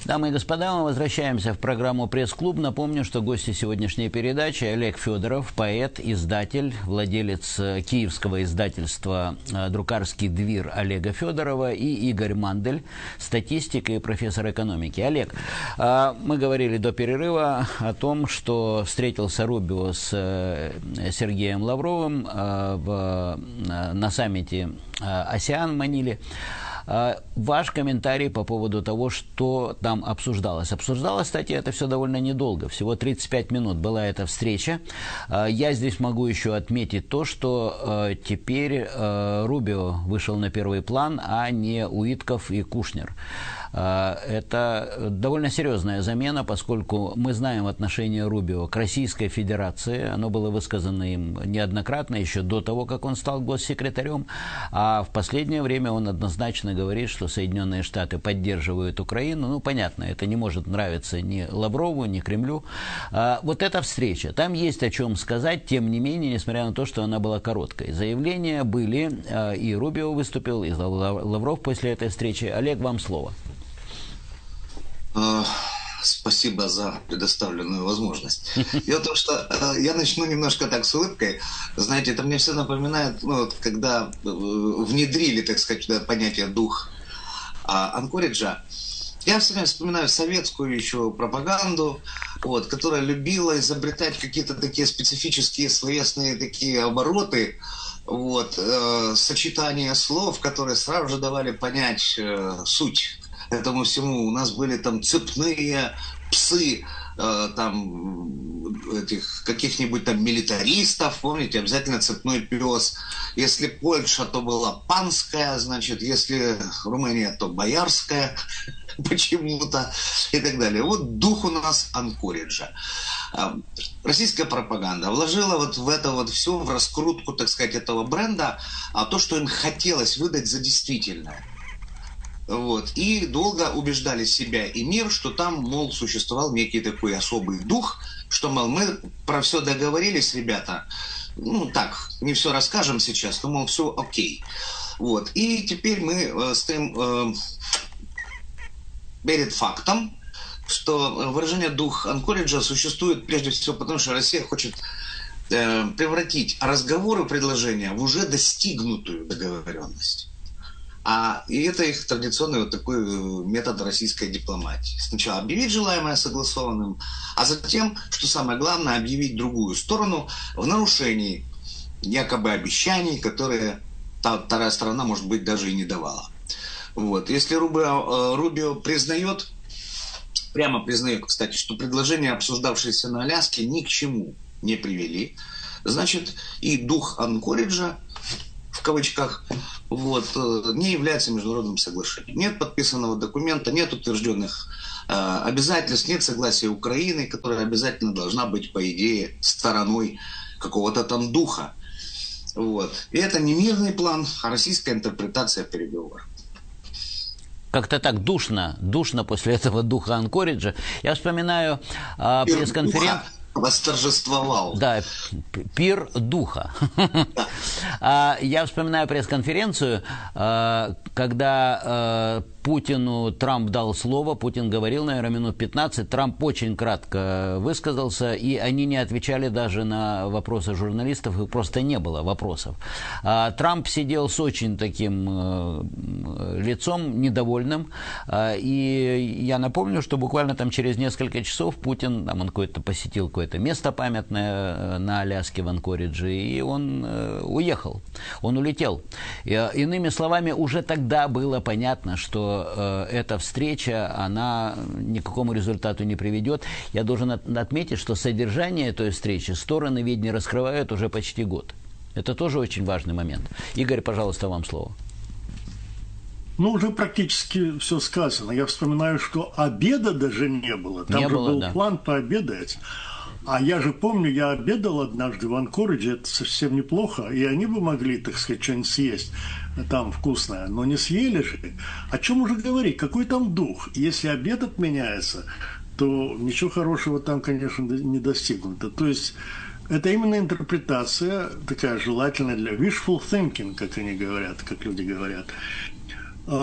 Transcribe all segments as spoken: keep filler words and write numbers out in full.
Дамы и господа, мы возвращаемся в программу «Пресс-клуб». Напомню, что гости сегодняшней передачи Олег Федоров, поэт, издатель, владелец киевского издательства «Друкарский двир» Олега Федорова, и Игорь Мандель, статистик и профессор экономики. Олег, мы говорили до перерыва о том, что встретился Рубио с Сергеем Лавровым в, на саммите «АСЕАН» в Маниле. Ваш комментарий по поводу того, что там обсуждалось. Обсуждалось, кстати, это все довольно недолго. Всего тридцать пять минут была эта встреча. Я здесь могу еще отметить то, что теперь Рубио вышел на первый план, а не Уитков и Кушнер. Это довольно серьезная замена, поскольку мы знаем отношение Рубио к Российской Федерации. Оно было высказано им неоднократно, еще до того, как он стал госсекретарем. А в последнее время он однозначно говорит, что Соединенные Штаты поддерживают Украину. Ну, понятно, это не может нравиться ни Лаврову, ни Кремлю. Вот эта встреча, там есть о чем сказать, тем не менее, несмотря на то, что она была короткой. Заявления были, и Рубио выступил, и Лавров после этой встречи. Олег, вам слово. Спасибо за предоставленную возможность. Дело в том, что э, я начну немножко так с улыбкой. Знаете, это мне все напоминает, ну, вот, когда э, внедрили, так сказать, понятие дух э, Анкориджа. Я все время вспоминаю советскую еще пропаганду, вот, которая любила изобретать какие-то такие специфические словесные такие обороты, вот, э, сочетания слов, которые сразу же давали понять э, суть этому всему. У нас были там цепные псы, э, там этих каких-нибудь там милитаристов, помните, обязательно цепной пес. Если Польша, то была панская, значит, если Румыния, то боярская почему-то и так далее. Вот дух у нас Анкориджа. Российская пропаганда вложила вот в это вот все, в раскрутку, так сказать, этого бренда, а то, что им хотелось выдать за действительное. Вот. И долго убеждали себя и мир, что там, мол, существовал некий такой особый дух, что, мол, мы про все договорились, ребята, ну так, не все расскажем сейчас, но, мол, все окей. Вот. И теперь мы э, стоим э, перед фактом, что выражение «дух Анкориджа» существует прежде всего потому, что Россия хочет э, превратить разговоры, предложения в уже достигнутую договоренность. А, и это их традиционный вот такой метод российской дипломатии. Сначала объявить желаемое согласованным, а затем, что самое главное, объявить другую сторону в нарушении якобы обещаний, которые та вторая сторона, может быть, даже и не давала. Вот. Если Рубио, Рубио признает, прямо признает, кстати, что предложения, обсуждавшиеся на Аляске, ни к чему не привели, значит, и дух Анкориджа, в кавычках, вот, не является международным соглашением. Нет подписанного документа, нет утвержденных э, обязательств, нет согласия Украины, которая обязательно должна быть, по идее, стороной какого-то там духа. Вот. И это не мирный план, а российская интерпретация переговоров. Как-то так душно, душно после этого духа Анкориджа. Я вспоминаю э, пресс-конференцию. Восторжествовал. Да, пир духа. Я вспоминаю пресс-конференцию, когда Путину Трамп дал слово, Путин говорил, наверное, минут пятнадцать, Трамп очень кратко высказался, и они не отвечали даже на вопросы журналистов, и просто не было вопросов. Трамп сидел с очень таким лицом, недовольным, и я напомню, что буквально там через несколько часов Путин, там он какое-то посетил какое-то место памятное на Аляске в Анкоридже, и он уехал, он улетел. И, иными словами, уже тогда было понятно, что эта встреча, она ни к какому результату не приведет. Я должен отметить, что содержание этой встречи стороны ведь не раскрывают уже почти год. Это тоже очень важный момент. Игорь, пожалуйста, вам слово. Ну, уже практически все сказано. Я вспоминаю, что обеда даже не было. Там не же было, был да. план пообедать. А я же помню, я обедал однажды в Анкоридже, это совсем неплохо, и они бы могли, так сказать, что-нибудь съесть там вкусное, но не съели же. О чем уже говорить? Какой там дух? Если обед отменяется, то ничего хорошего там, конечно, не достигнуто. То есть это именно интерпретация такая желательная для wishful thinking, как они говорят, как люди говорят.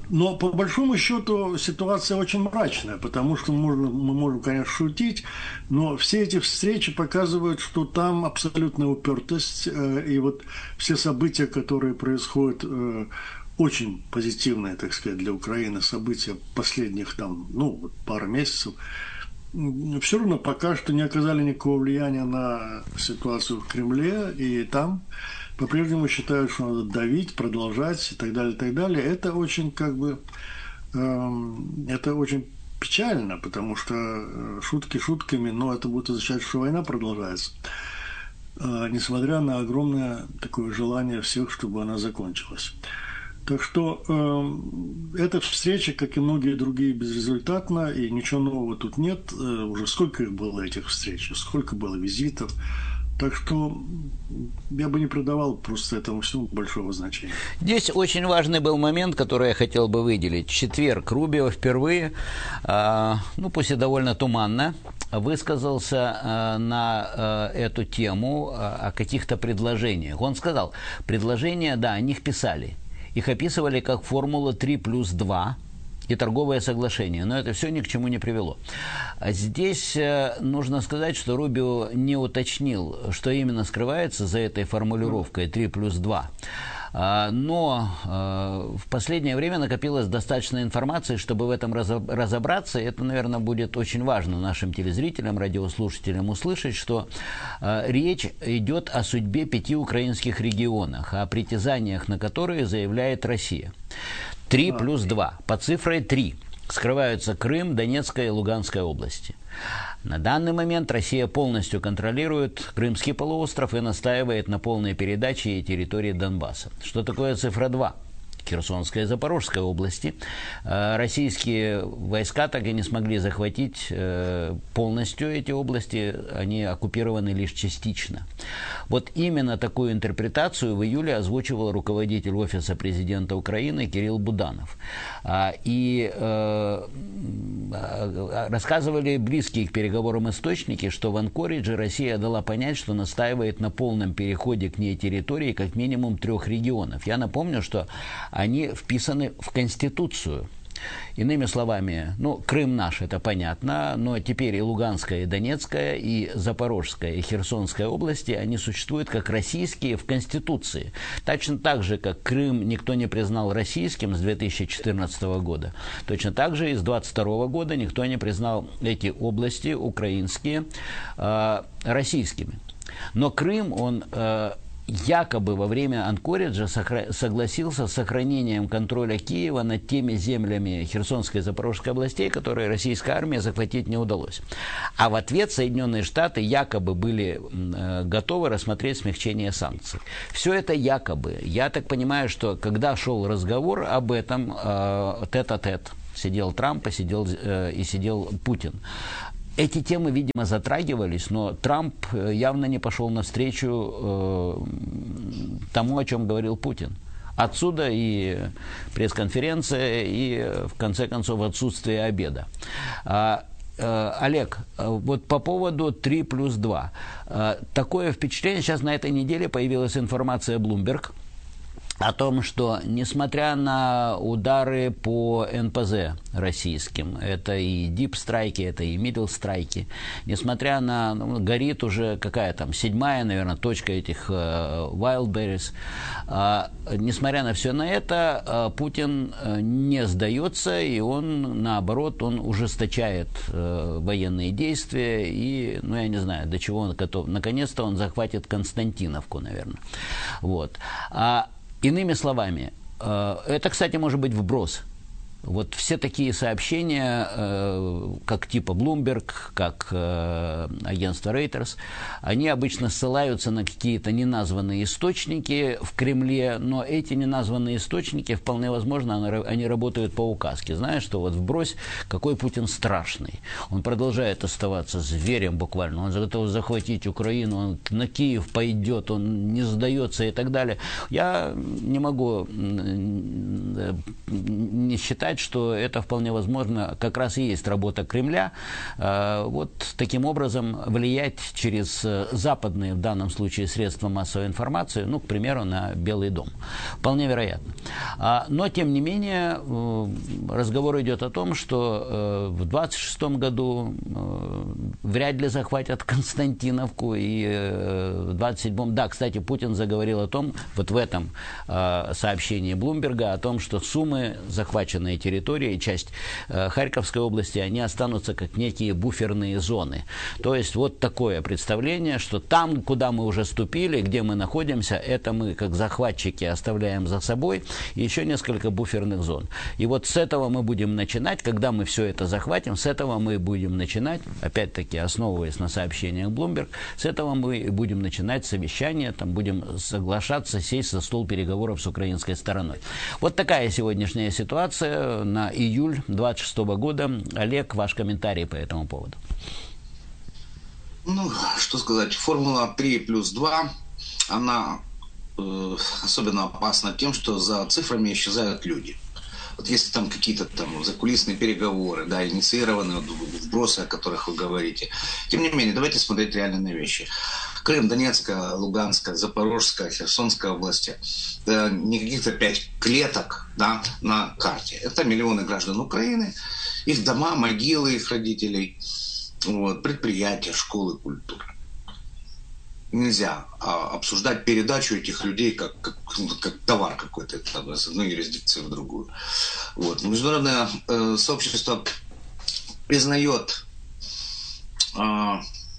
Но по большому счету ситуация очень мрачная, потому что можно, мы можем, конечно, шутить, но все эти встречи показывают, что там абсолютная упертость, и вот все события, которые происходят, очень позитивные, так сказать, для Украины события последних там, ну, вот пару месяцев, все равно пока что не оказали никакого влияния на ситуацию в Кремле, и там по-прежнему считают, что надо давить, продолжать и так далее, и так далее. Это очень, как бы, э, это очень печально, потому что шутки шутками, но это будет означать, что война продолжается, э, несмотря на огромное такое желание всех, чтобы она закончилась. Так что э, эта встреча, как и многие другие, безрезультатна, и ничего нового тут нет. Э, уже сколько было этих встреч, сколько было визитов. Так что я бы не придавал просто этому всему большого значения. Здесь очень важный был момент, который я хотел бы выделить. В четверг Рубио впервые, э, ну пусть и довольно туманно, высказался э, на э, эту тему, э, о каких-то предложениях. Он сказал, предложения, да, о них писали. Их описывали как формула три плюс два и торговое соглашение, но это все ни к чему не привело. Здесь э, нужно сказать, что Рубио не уточнил, что именно скрывается за этой формулировкой три плюс два. Но э, в последнее время накопилось достаточно информации, чтобы в этом разобраться. И это, наверное, будет очень важно нашим телезрителям, радиослушателям услышать, что э, речь идет о судьбе пяти украинских регионах, о притязаниях на которые заявляет Россия. Три плюс два. По цифре три скрываются Крым, Донецкая и Луганская области. На данный момент Россия полностью контролирует Крымский полуостров и настаивает на полной передаче территории Донбасса. Что такое цифра два? Херсонской и Запорожской области. Российские войска так и не смогли захватить полностью эти области, они оккупированы лишь частично. Вот именно такую интерпретацию в июле озвучивал руководитель Офиса президента Украины Кирилл Буданов. И рассказывали близкие к переговорам источники, что в Анкоридже Россия дала понять, что настаивает на полном переходе к ней территории как минимум трех регионов. Я напомню, что они вписаны в Конституцию. Иными словами, ну, Крым наш, это понятно, но теперь и Луганская, и Донецкая, и Запорожская, и Херсонская области, они существуют как российские в Конституции. Точно так же, как Крым никто не признал российским с две тысячи четырнадцатого года, точно так же и с две тысячи двадцать второго года никто не признал эти области украинские э, российскими. Но Крым, он... Э, якобы во время Анкориджа согласился с сохранением контроля Киева над теми землями Херсонской и Запорожской областей, которые российская армия захватить не удалось. А в ответ Соединенные Штаты якобы были э, готовы рассмотреть смягчение санкций. Все это якобы. Я так понимаю, что когда шел разговор об этом э, тет-а-тет, сидел Трамп и сидел, э, и сидел Путин. Эти темы, видимо, затрагивались, но Трамп явно не пошел навстречу э, тому, о чем говорил Путин. Отсюда и пресс-конференция, и, в конце концов, отсутствие обеда. А, э, Олег, вот по поводу три плюс два. Э, такое впечатление, сейчас на этой неделе появилась информация Bloomberg о том, что, несмотря на удары по эн пэ зэ российским, это и дип-страйки, это и мидл-страйки, несмотря на, ну, горит уже какая там, седьмая, наверное, точка этих uh, Wildberries, uh, несмотря на все на это, uh, Путин uh, не сдается, и он, наоборот, он ужесточает uh, военные действия, и, ну, я не знаю, до чего он готов. Наконец-то он захватит Константиновку, наверное. Вот. А иными словами, это, кстати, может быть вброс. Вот все такие сообщения, э, как типа Bloomberg, как э, агентство Reuters, они обычно ссылаются на какие-то неназванные источники в Кремле, но эти неназванные источники, вполне возможно, они работают по указке. Знаешь, что вот вбрось, какой Путин страшный. Он продолжает оставаться зверем буквально, он готов захватить Украину, он на Киев пойдет, он не сдается и так далее. Я не могу не считать, считать, что это вполне возможно как раз и есть работа Кремля, вот таким образом влиять через западные, в данном случае, средства массовой информации, ну, к примеру, на Белый дом. Вполне вероятно. Но, тем не менее, разговор идет о том, что в двадцать шестом году вряд ли захватят Константиновку, и в двадцать седьмом, да, кстати, Путин заговорил о том, вот в этом сообщении Блумберга, о том, что Сумы, захваченные территории, часть Харьковской области, они останутся как некие буферные зоны. То есть вот такое представление, что там, куда мы уже ступили, где мы находимся, это мы, как захватчики, оставляем за собой, и еще несколько буферных зон. И вот с этого мы будем начинать, когда мы все это захватим, с этого мы будем начинать, опять-таки основываясь на сообщениях Bloomberg, с этого мы будем начинать совещание, там будем соглашаться, сесть за стол переговоров с украинской стороной. Вот такая сегодняшняя ситуация на июль двадцать шестого года. Олег, ваш комментарий по этому поводу. Ну, что сказать, формула три плюс два, она э, особенно опасна тем, что за цифрами исчезают люди. Вот если там какие-то там закулисные переговоры, да, инициированные вбросы, о которых вы говорите. Тем не менее, давайте смотреть реально на вещи. Крым, Донецкая, Луганская, Запорожская, Херсонская области. Да, не каких-то пять клеток, да, на карте. Это миллионы граждан Украины, их дома, могилы их родителей, вот, предприятия, школы, культура. Нельзя а, обсуждать передачу этих людей как, как, как товар какой-то, там, с одной юрисдикции в другую. Вот. Международное э, сообщество признает э,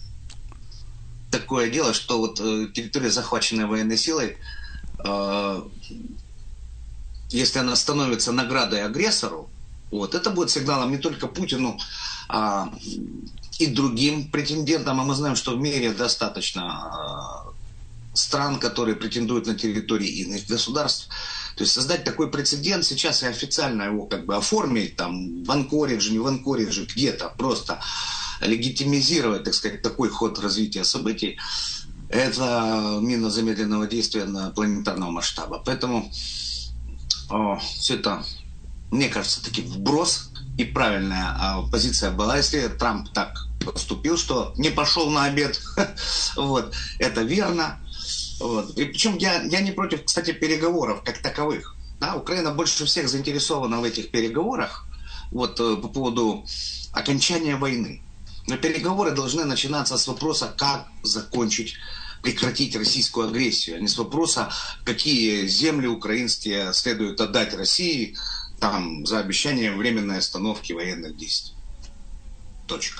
такое дело, что вот э, территория, захваченная военной силой, э, если она становится наградой агрессору, вот, это будет сигналом не только Путину, а и другим претендентам. А мы знаем, что в мире достаточно э, стран, которые претендуют на территории иных государств. То есть создать такой прецедент сейчас и официально его как бы оформить там в Анкоридже, не в Анкоридже, где-то просто легитимизировать, так сказать, такой ход развития событий, это мина замедленного действия на планетарного масштаба. Поэтому о, все это, мне кажется, таки вброс. И правильная а, позиция была, если Трамп так поступил, что не пошел на обед. Вот, это верно. Вот. И причем я, я не против, кстати, переговоров как таковых. Да, Украина больше всех заинтересована в этих переговорах вот, по поводу окончания войны. Но переговоры должны начинаться с вопроса, как закончить, прекратить российскую агрессию, а не с вопроса, какие земли украинские следует отдать России, там, за обещание временной остановки военных действий. Точка.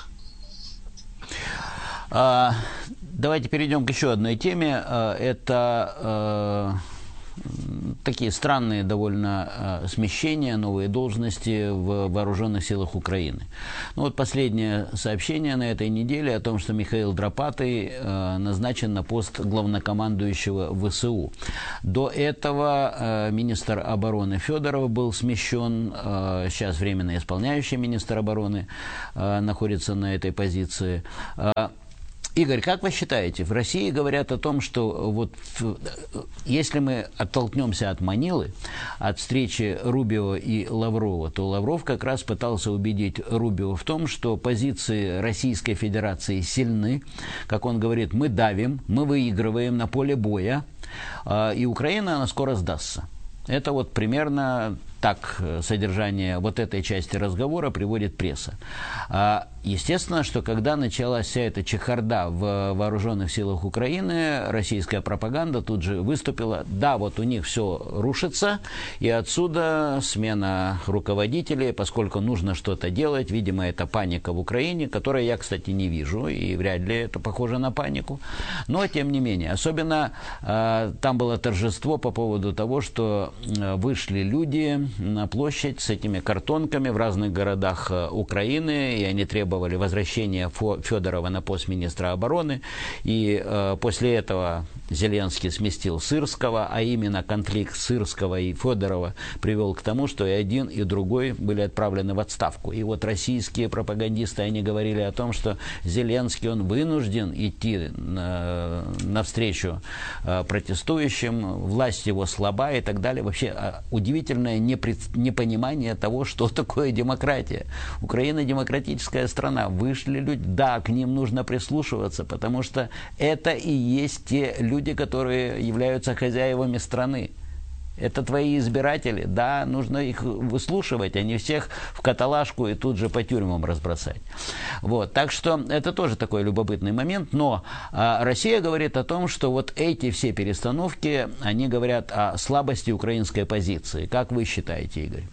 А, давайте перейдем к еще одной теме. Это такие странные довольно э, смещения, новые должности в вооруженных силах Украины. Ну вот последнее сообщение на этой неделе о том, что Михаил Драпатый э, назначен на пост главнокомандующего ВСУ. До этого э, министр обороны Федоров был смещен, э, сейчас временно исполняющий министр обороны э, находится на этой позиции. Э, Игорь, как вы считаете, в России говорят о том, что вот если мы оттолкнемся от Манилы, от встречи Рубио и Лаврова, то Лавров как раз пытался убедить Рубио в том, что позиции Российской Федерации сильны. Как он говорит, мы давим, мы выигрываем на поле боя, и Украина, она скоро сдастся. Это вот примерно так содержание вот этой части разговора приводит пресса. Естественно, что когда началась вся эта чехарда в вооруженных силах Украины, российская пропаганда тут же выступила, да, вот у них все рушится, и отсюда смена руководителей, поскольку нужно что-то делать, видимо, это паника в Украине, которую я, кстати, не вижу, и вряд ли это похоже на панику, но тем не менее, особенно там было торжество по поводу того, что вышли люди на площадь с этими картонками в разных городах Украины, и они требовали возвращения Федорова на пост министра обороны. И э, после этого Зеленский сместил Сырского, а именно конфликт Сырского и Федорова привел к тому, что и один, и другой были отправлены в отставку. И вот российские пропагандисты, они говорили о том, что Зеленский, он вынужден идти на, навстречу э, протестующим, власть его слаба и так далее. Вообще э, удивительное непонимание непонимание того, что такое демократия. Украина демократическая страна. Вышли люди, да, к ним нужно прислушиваться, потому что это и есть те люди, которые являются хозяевами страны. Это твои избиратели, да, нужно их выслушивать, а не всех в каталажку и тут же по тюрьмам разбросать. Вот, так что это тоже такой любопытный момент, но а, Россия говорит о том, что вот эти все перестановки, они говорят о слабости украинской позиции. Как вы считаете, Игорь?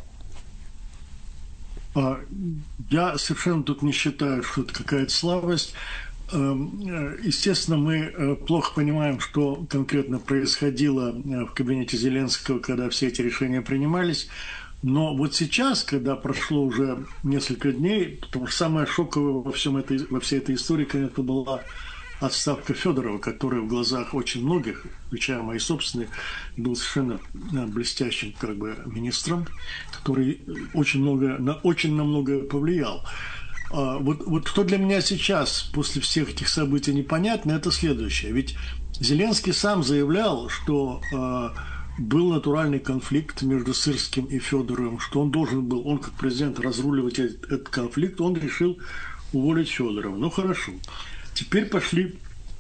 Я совершенно тут не считаю, что это какая-то слабость. Естественно, мы плохо понимаем, что конкретно происходило в кабинете Зеленского, когда все эти решения принимались. Но вот сейчас, когда прошло уже несколько дней, потому что самое шоковое во, всем этой, во всей этой истории, конечно, была отставка Федорова, который в глазах очень многих, включая мои собственные, был совершенно блестящим как бы министром, который очень много, на, очень на многое повлиял. Вот, вот что для меня сейчас, после всех этих событий, непонятно, это следующее. Ведь Зеленский сам заявлял, что э, был натуральный конфликт между Сырским и Федоровым, что он должен был, он как президент, разруливать этот, этот конфликт, он решил уволить Федорова. Ну, хорошо. Теперь пошли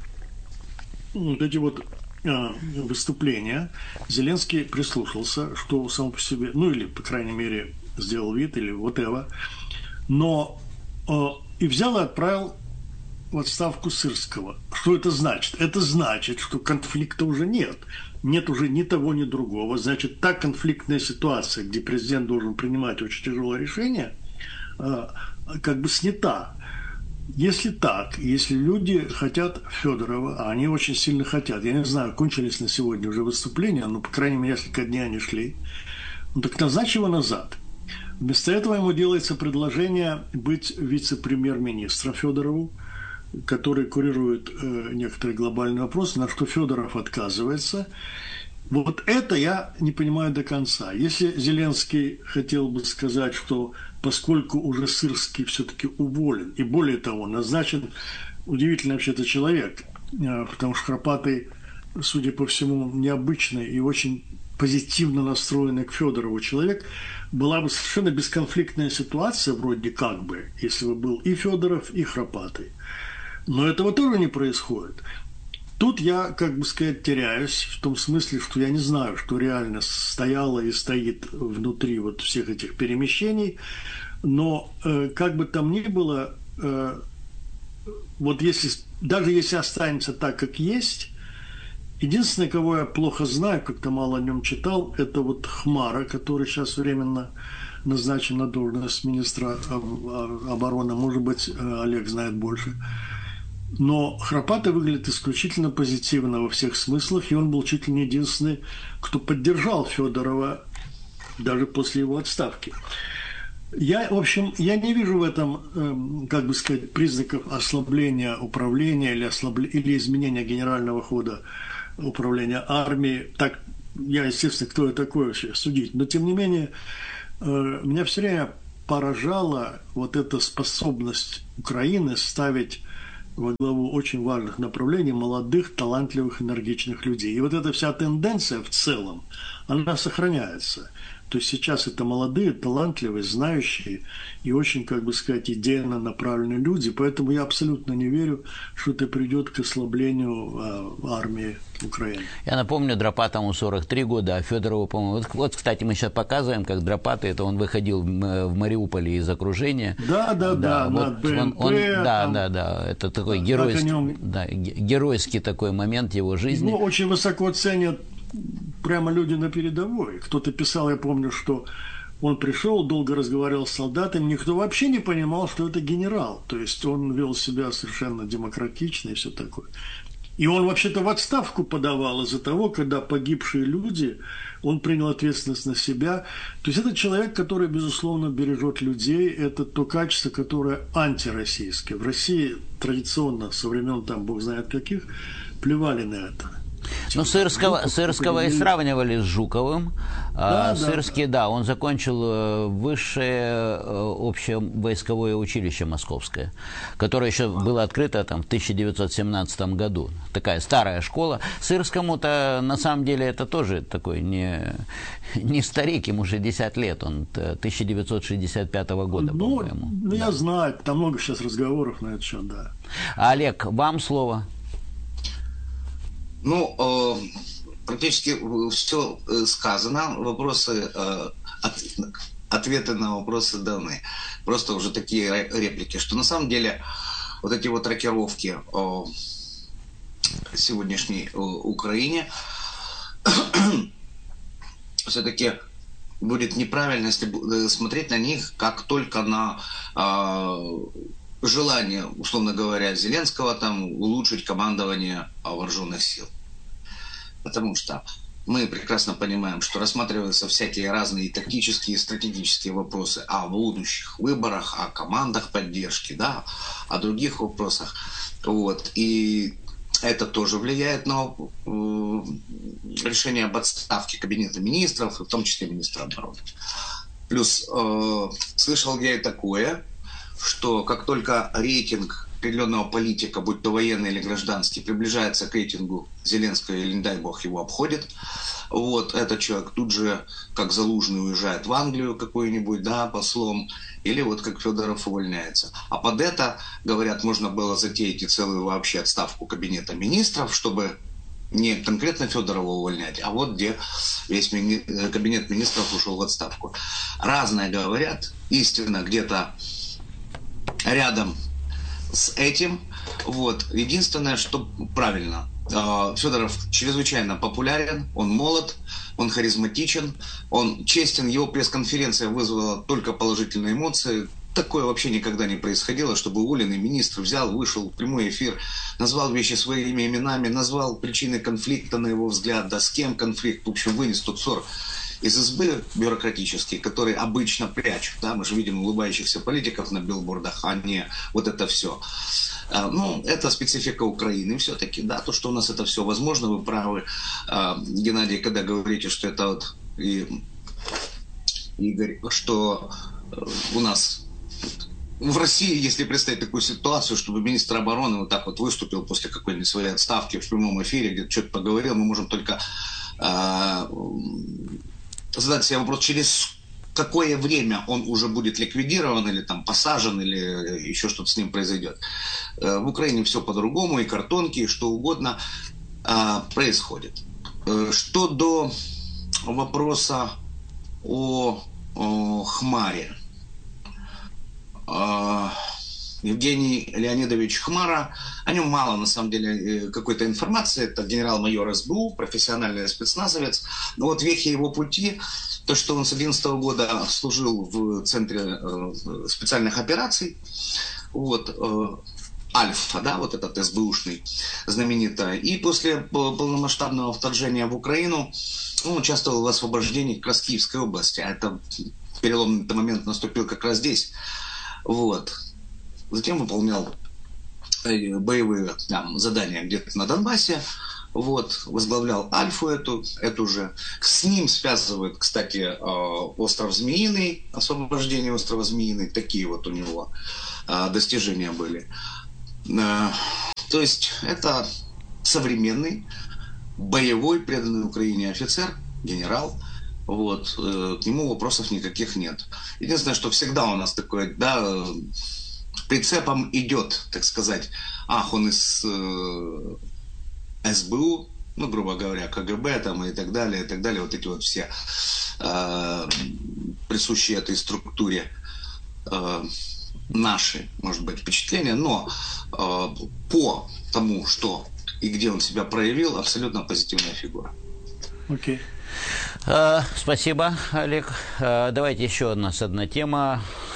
вот эти вот э, выступления. Зеленский прислушался, что сам по себе, ну, или, по крайней мере, сделал вид, или whatever, но и взял и отправил в отставку Сырского. Что это значит? Это значит, что конфликта уже нет. Нет уже ни того, ни другого. Значит, та конфликтная ситуация, где президент должен принимать очень тяжелое решение, как бы снята. Если так, если люди хотят Федорова, а они очень сильно хотят, я не знаю, кончились на сегодня уже выступления, но, по крайней мере, несколько дней они шли, ну так назначь его назад. Вместо этого ему делается предложение быть вице-премьер-министром Федорову, который курирует э, некоторые глобальные вопросы, на что Федоров отказывается. Вот это я не понимаю до конца. Если Зеленский хотел бы сказать, что поскольку уже Сырский все-таки уволен, и более того, назначен удивительный вообще-то человек, э, потому что Храпатый, судя по всему, необычный и очень позитивно настроенный к Федорову человек, была бы совершенно бесконфликтная ситуация, вроде как бы, если бы был и Федоров, и Храпатый. Но этого тоже не происходит. Тут я, как бы сказать, теряюсь в том смысле, что я не знаю, что реально стояло и стоит внутри вот всех этих перемещений, но э, как бы там ни было, э, вот если, даже если останется так, как есть, единственное, кого я плохо знаю, как-то мало о нем читал, это вот Хмара, который сейчас временно назначен на должность министра обороны. Может быть, Олег знает больше. Но Храпатый выглядит исключительно позитивно во всех смыслах, и он был чуть ли не единственный, кто поддержал Федорова даже после его отставки. Я, в общем, я не вижу в этом, как бы сказать, признаков ослабления управления или, ослабля... или изменения генерального хода управления армией. Так, я, естественно, кто я такой вообще судить. Но, тем не менее, меня все время поражала вот эта способность Украины ставить во главу очень важных направлений молодых, талантливых, энергичных людей. И вот эта вся тенденция в целом, она сохраняется. То есть сейчас это молодые, талантливые, знающие и очень, как бы сказать, идейно направленные люди. Поэтому я абсолютно не верю, что это придет к ослаблению э, армии Украины. Я напомню, Дропатому сорок три года, а Федорову, по-моему... Вот, вот, кстати, мы сейчас показываем, как Дропатый, это он выходил в Мариуполе из окружения. Да, да, да. Вот БМП, он, он, да, там, да, да. Это такой геройский, нем... да, геройский такой момент его жизни. Его очень высоко ценят прямо люди на передовой. Кто-то писал, я помню, что он пришел, долго разговаривал с солдатами, никто вообще не понимал, что это генерал. То есть он вел себя совершенно демократично и все такое. И он вообще-то в отставку подавал из-за того, когда погибшие люди, он принял ответственность на себя. То есть это человек, который, безусловно, бережет людей. Это то качество, которое антироссийское. В России традиционно, со времен там, бог знает каких, плевали на это. Ну, Сырского, Сырского и сравнивали с Жуковым. Да, Сырский, да, да, он закончил высшее общевойсковое училище московское, которое еще было открыто там в тысяча девятьсот семнадцатом году. Такая старая школа. Сырскому-то, на самом деле, это тоже такой не, не старик, ему шестьдесят лет, он тысяча девятьсот шестьдесят пятого года, ну, по-моему. Ну, да. Я знаю, там много сейчас разговоров на этот счет, да. Олег, вам слово. Ну, э, практически все сказано, вопросы, э, от, ответы на вопросы даны. Просто уже такие реплики, что на самом деле вот эти вот рокировки о сегодняшней Украине все-таки будет неправильно, если смотреть на них как только на э, желание, условно говоря, Зеленского там улучшить командование вооруженных сил. Потому что мы прекрасно понимаем, что рассматриваются всякие разные тактические и стратегические вопросы о будущих выборах, о командах поддержки, да, о других вопросах. Вот. И это тоже влияет на э, решение об отставке Кабинета министров, в том числе министра обороны. Плюс э, слышал я и такое, что как только рейтинг определенного политика, будь то военный или гражданский, приближается к рейтингу Зеленского или, не дай бог, его обходит, вот, этот человек тут же, как Залужный, уезжает в Англию какой-нибудь, да, послом, или вот как Федоров увольняется. А под это, говорят, можно было затеять и целую вообще отставку Кабинета министров, чтобы не конкретно Федорова увольнять, а вот где весь мини... Кабинет министров ушел в отставку. Разное говорят, истина где-то рядом с этим. Вот. Единственное, что правильно, Федоров чрезвычайно популярен, он молод, он харизматичен, он честен, его пресс-конференция вызвала только положительные эмоции. Такое вообще никогда не происходило, чтобы уволенный министр взял, вышел в прямой эфир, назвал вещи своими именами, назвал причины конфликта, на его взгляд, да с кем конфликт, в общем, вынес тот ссор из избы бюрократические, которые обычно прячут. Да? Мы же видим улыбающихся политиков на билбордах, а не вот это все. Ну, это специфика Украины все-таки, да, то, что у нас это все возможно, вы правы, Геннадий, когда говорите, что это вот, и, Игорь, что у нас в России, если представить такую ситуацию, чтобы министр обороны вот так вот выступил после какой-нибудь своей отставки в прямом эфире, где-то что-то поговорил, мы можем только э, задать себе вопрос, через какое время он уже будет ликвидирован или там посажен, или еще что-то с ним произойдет. В Украине все по-другому, и картонки, и что угодно а, происходит. Что до вопроса о, о Хмаре. А, Евгений Леонидович Хмара, о нем мало на самом деле какой-то информации, это генерал-майор СБУ, профессиональный спецназовец, но вот вехи его пути, то, что он с две тысячи одиннадцатого года служил в Центре э, специальных операций, вот, э, Альфа, да, вот этот СБУшный знаменитый, и после полномасштабного вторжения в Украину он участвовал в освобождении как раз Киевской области, а это переломный момент наступил как раз здесь, вот. Затем выполнял боевые там, задания где-то на Донбассе, вот, возглавлял Альфу эту, эту же. С ним связывают, кстати, остров Змеиный, освобождение острова Змеиный, такие вот у него достижения были. То есть это современный, боевой, преданный Украине офицер, генерал. Вот, к нему вопросов никаких нет. Единственное, что всегда у нас такое, да, прицепом идет, так сказать, ах, он из э, СБУ, ну, грубо говоря, КГБ там и так далее, и так далее, вот эти вот все э, присущие этой структуре э, наши, может быть, впечатления, но э, по тому, что и где он себя проявил, абсолютно позитивная фигура. Окей. Okay. Спасибо, Олег. Давайте еще у нас одна тема.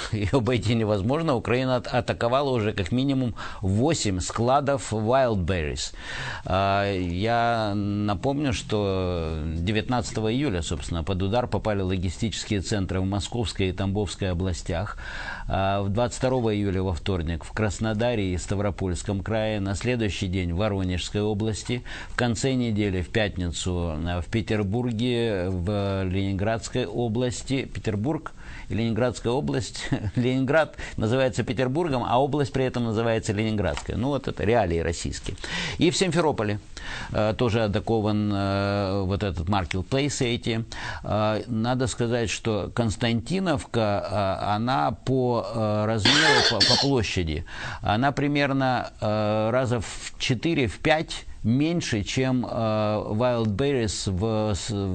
ее обойти невозможно. Украина от, атаковала уже как минимум восемь складов Wildberries. Я напомню, что девятнадцатого июля, собственно, под удар попали логистические центры в Московской и Тамбовской областях. двадцать второго июля, во вторник, в Краснодаре и Ставропольском крае. На следующий день в Воронежской области. В конце недели, в пятницу, в Петербурге, в Ленинградской области. Петербург и Ленинградская область. Ленинград называется Петербургом, а область при этом называется Ленинградская. Ну, вот это реалии российские. И в Симферополе э, тоже атакован э, вот этот маркетплейс эти. Э, надо сказать, что Константиновка, э, она по э, размеру, по, по площади, она примерно э, раза в четыре-пять меньше, чем э, Wildberries в,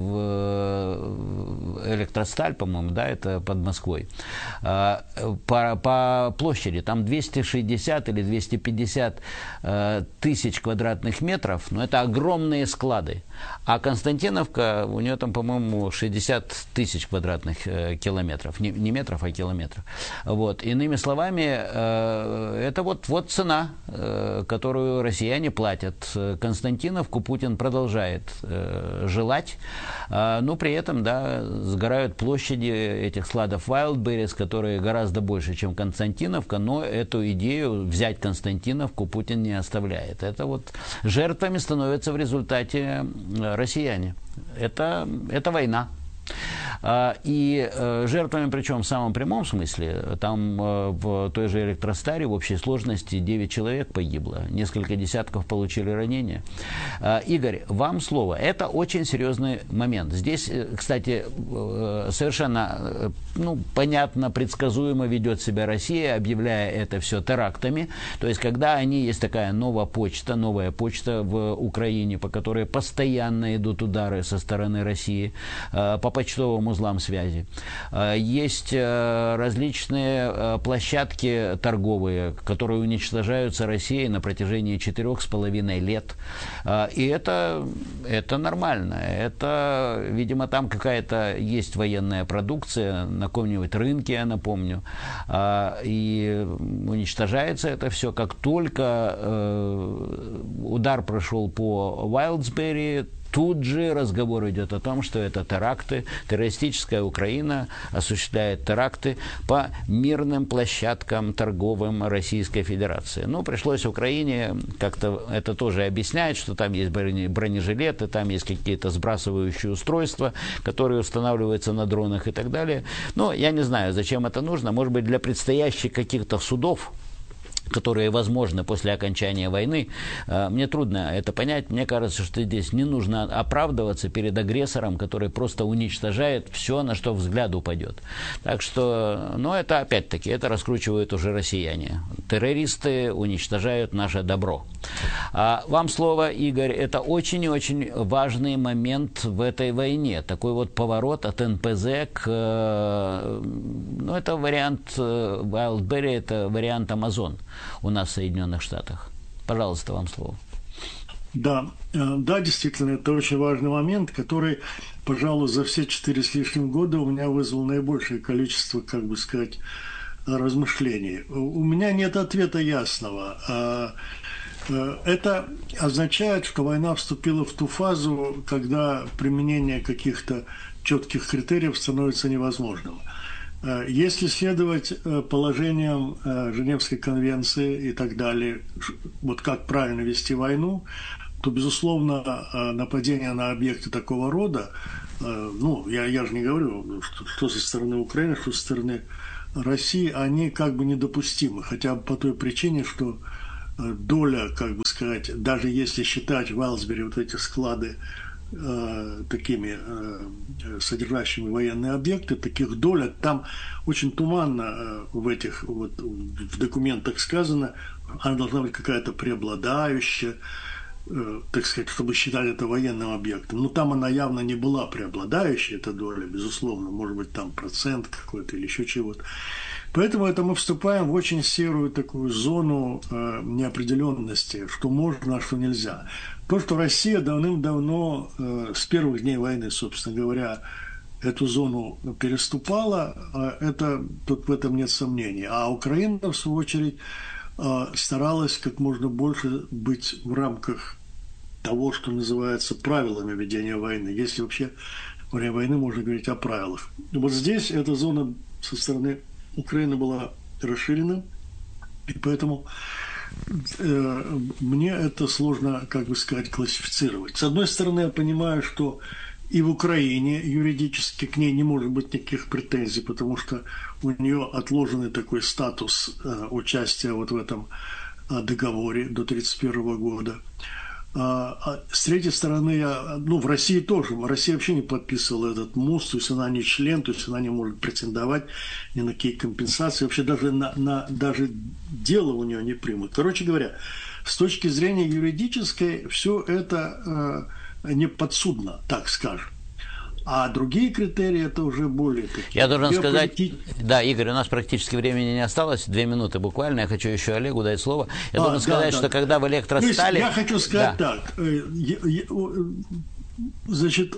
в Электросталь, по-моему, да, это под Москвой. Э, по, по площади там двести шестьдесят или двести пятьдесят э, тысяч квадратных метров, но это огромные склады. А Константиновка, у нее там, по-моему, шестьдесят тысяч квадратных э, километров, не, не метров, а километров. Вот. Иными словами, э, это вот, вот цена, э, которую россияне платят. Константиновку Путин продолжает э, желать, э, но при этом, да, сгорают площади этих складов Wildberries, которые гораздо больше, чем Константиновка, но эту идею взять Константиновку Путин не оставляет. Это вот жертвами становятся в результате россияне. Это, это война. И жертвами, причем в самом прямом смысле, там в той же Электростаре в общей сложности девять человек погибло, несколько десятков получили ранения. Игорь, вам слово. Это очень серьезный момент. Здесь, кстати, совершенно, ну, понятно, предсказуемо ведет себя Россия, объявляя это все терактами. То есть, когда они, есть такая новая почта, новая почта в Украине, по которой постоянно идут удары со стороны России, по почтовым узлам связи. Есть различные площадки торговые, которые уничтожаются Россией на протяжении четырех с половиной лет. И это, это нормально. Это, видимо, там какая-то есть военная продукция на каком-нибудь рынке, я напомню. И уничтожается это все. Как только удар прошел по Wildberries, тут же разговор идет о том, что это теракты, террористическая Украина осуществляет теракты по мирным площадкам торговым Российской Федерации. Ну, пришлось Украине как-то это тоже объяснять, что там есть бронежилеты, там есть какие-то сбрасывающие устройства, которые устанавливаются на дронах и так далее. Но я не знаю, зачем это нужно. Может быть, для предстоящих каких-то судов, которые возможны после окончания войны. Мне трудно это понять. Мне кажется, что здесь не нужно оправдываться перед агрессором, который просто уничтожает все, на что взгляд упадет. Так что, ну, это опять-таки, это раскручивают уже россияне. Террористы уничтожают наше добро. А вам слово, Игорь. Это очень и очень важный момент в этой войне. Такой вот поворот от эн пэ зэ к... Ну, это вариант Wildberries, это вариант Amazon у нас в Соединенных Штатах. Пожалуйста, вам слово. Да, да, действительно, это очень важный момент, который, пожалуй, за все четыре с лишним года у меня вызвал наибольшее количество, как бы сказать, размышлений. У меня нет ответа ясного. Это означает, что война вступила в ту фазу, когда применение каких-то четких критериев становится невозможным. Если следовать положениям Женевской конвенции и так далее, вот как правильно вести войну, то, безусловно, нападения на объекты такого рода, ну, я, я же не говорю, что, что со стороны Украины, что со стороны России, они как бы недопустимы, хотя бы по той причине, что доля, как бы сказать, даже если считать в Wildberries вот эти склады такими содержащими военные объекты, таких доля, там очень туманно в этих вот, в документах сказано, она должна быть какая-то преобладающая, так сказать, чтобы считать это военным объектом. Но там она явно не была преобладающей, эта доля, безусловно, может быть, там процент какой-то или еще чего-то. Поэтому это мы вступаем в очень серую такую зону э, неопределенности, что можно, а что нельзя. То, что Россия давным-давно, э, с первых дней войны, собственно говоря, эту зону переступала, это, тут в этом нет сомнений. А Украина, в свою очередь, старалась как можно больше быть в рамках того, что называется правилами ведения войны. Если вообще во время войны можно говорить о правилах. Вот здесь эта зона со стороны Украины была расширена, и поэтому э, мне это сложно, как бы сказать, классифицировать. С одной стороны, я понимаю, что и в Украине юридически к ней не может быть никаких претензий, потому что у нее отложенный такой статус э, участия вот в этом э, договоре до тридцать первого года. А, а с третьей стороны, я, ну, в России тоже. Россия вообще не подписывала этот МУС, то есть она не член, то есть она не может претендовать ни на какие компенсации. Вообще даже, на, на, даже дело у нее не примут. Короче говоря, с точки зрения юридической, все это э, не подсудно, так скажем. А другие критерии это уже более такие. Я должен сказать, да, Игорь, у нас практически времени не осталось, две минуты буквально, я хочу еще Олегу дать слово. Я а, должен да, сказать, да. что когда в электростали... Я хочу сказать да. так, значит,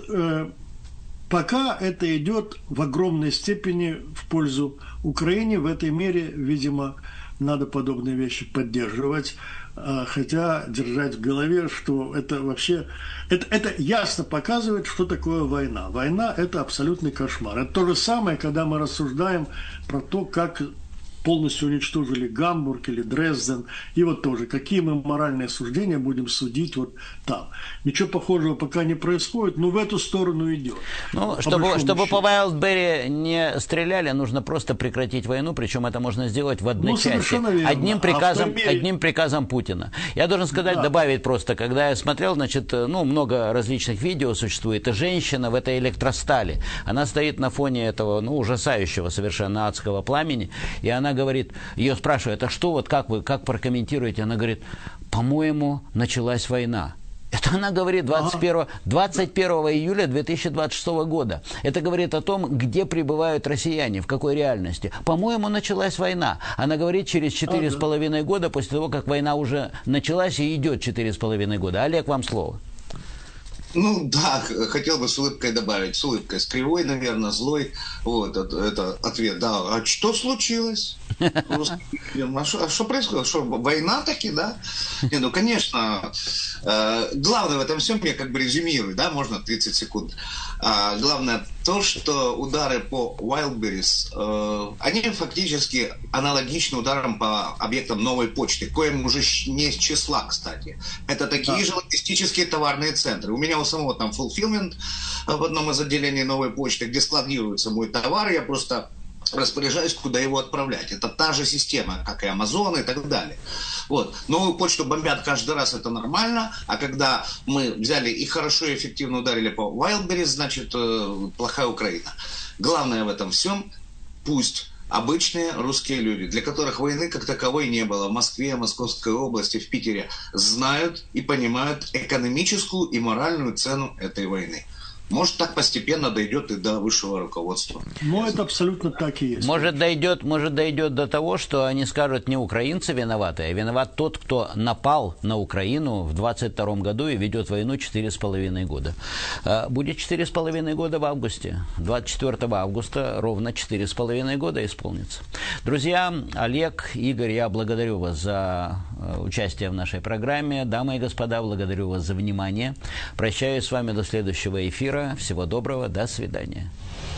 пока это идет в огромной степени в пользу Украины, в этой мере, видимо, надо подобные вещи поддерживать. Хотя держать в голове, что это вообще... Это, это ясно показывает, что такое война. Война – это абсолютный кошмар. Это то же самое, когда мы рассуждаем про то, как полностью уничтожили Гамбург или Дрезден. И вот тоже, какие мы моральные суждения будем судить вот там. Ничего похожего пока не происходит, но в эту сторону идет. Ну, чтобы, чтобы по Вайлдберри не стреляли, нужно просто прекратить войну, причем это можно сделать в одночасье. Ну, одним приказом, а одним приказом Путина. Я должен сказать, да. добавить просто, когда я смотрел, значит, ну, много различных видео существует, и женщина в этой электростали, она стоит на фоне этого, ну, ужасающего совершенно адского пламени, и она говорит, ее спрашивают, а что, вот как вы, как прокомментируете? Она говорит, по-моему, началась война. Это она говорит двадцать первого, двадцать первого июля две тысячи двадцать шестого года. Это говорит о том, где пребывают россияне, в какой реальности. По-моему, началась война. Она говорит через четыре с половиной года, после того, как война уже началась и идет четыре с половиной года. Олег, вам слово. Ну да, хотел бы с улыбкой добавить, с улыбкой, с кривой, наверное, злой. Вот это, это ответ, да. А что случилось? А что происходило? Что, война таки, да? Не, ну, конечно, э, главное в этом всем, я как бы резюмирую, да, можно тридцать секунд. А, главное то, что удары по Wildberries, э, они фактически аналогичны ударам по объектам новой почты, коим уже не с числа, кстати. Это такие да. же логистические товарные центры. У меня у самого там fulfillment в одном из отделений новой почты, где складируется мой товар, я просто распоряжаюсь, куда его отправлять. Это та же система, как и Amazon и так далее. Вот. Новую почту бомбят каждый раз, это нормально, а когда мы взяли и хорошо и эффективно ударили по Wildberries, значит, плохая Украина. Главное в этом всем, пусть обычные русские люди, для которых войны как таковой не было в Москве, Московской области, в Питере, знают и понимают экономическую и моральную цену этой войны. Может, так постепенно дойдет и до высшего руководства. Ну, это абсолютно так и есть. Может, дойдет, может, дойдет до того, что они скажут, не украинцы виноваты, а виноват тот, кто напал на Украину в двадцать втором году и ведет войну четыре с половиной года. Будет четыре с половиной года в августе. двадцать четвёртого августа ровно четыре с половиной года исполнится. Друзья, Олег, Игорь, я благодарю вас за участие в нашей программе. Дамы и господа, благодарю вас за внимание. Прощаюсь с вами до следующего эфира. Всего доброго, до свидания.